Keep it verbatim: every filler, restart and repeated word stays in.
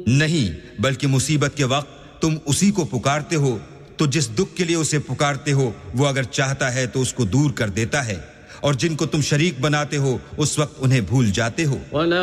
नहीं, बल्कि मुसीबत के वक्त तुम उसी को पुकारते हो, तो जिस दुख के लिए उसे पुकारते हो वो अगर चाहता है तो उसको दूर कर देता है, और जिनको तुम शरीक बनाते हो उस वक्त उन्हें भूल जाते हो।